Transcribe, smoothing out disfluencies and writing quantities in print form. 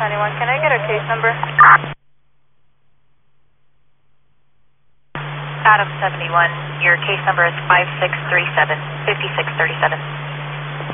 91, can I get a case number? Adam 71, your case number is 5637, 5637.